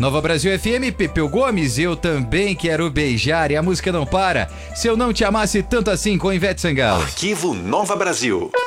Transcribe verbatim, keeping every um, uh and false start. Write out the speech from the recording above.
Nova Brasil F M, Pepeu Gomes, eu também quero beijar e a música não para. Se eu não te amasse tanto assim com Ivete Sangalo. Arquivo Nova Brasil.